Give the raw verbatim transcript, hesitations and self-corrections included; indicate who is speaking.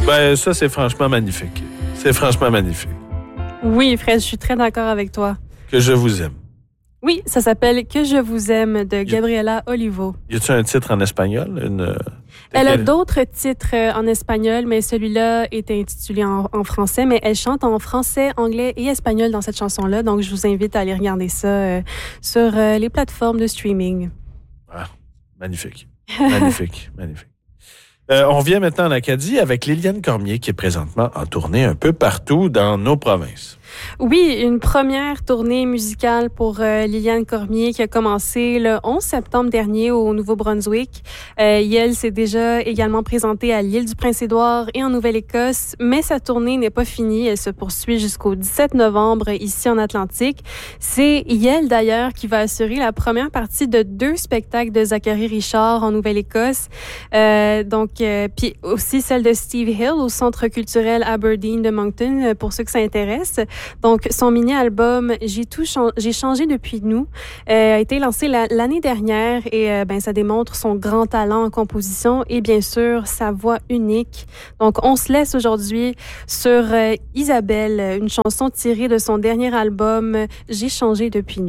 Speaker 1: Ben, ça, c'est franchement magnifique. C'est franchement magnifique.
Speaker 2: Oui, Fred, je suis très d'accord avec toi.
Speaker 1: Que je vous aime.
Speaker 2: Oui, ça s'appelle Que je vous aime de Gabriela Olivo.
Speaker 1: Y a-t-il un titre en espagnol? Une...
Speaker 2: Elle a d'autres titres en espagnol, mais celui-là est intitulé en, en français, mais elle chante en français, anglais et espagnol dans cette chanson-là, donc je vous invite à aller regarder ça euh, sur euh, les plateformes de streaming.
Speaker 1: Ah, magnifique. Magnifique, magnifique. Euh, on revient maintenant en Acadie avec Liliane Cormier qui est présentement en tournée un peu partout dans nos provinces.
Speaker 2: Oui, une première tournée musicale pour euh, Liliane Cormier qui a commencé le onze septembre dernier au Nouveau-Brunswick. Euh, elle s'est déjà également présentée à l'île du Prince-Édouard et en Nouvelle-Écosse, mais sa tournée n'est pas finie. Elle se poursuit jusqu'au dix-sept novembre ici en Atlantique. C'est Yel d'ailleurs qui va assurer la première partie de deux spectacles de Zachary Richard en Nouvelle-Écosse. Euh, donc, euh, puis aussi celle de Steve Hill au Centre culturel Aberdeen de Moncton pour ceux que ça intéresse. Donc, son mini-album « J'ai tout chang- j'ai changé depuis nous euh, » a été lancé la- l'année dernière et euh, ben, ça démontre son grand talent en composition et bien sûr sa voix unique. Donc, on se laisse aujourd'hui sur euh, Isabelle, une chanson tirée de son dernier album « J'ai changé depuis nous ».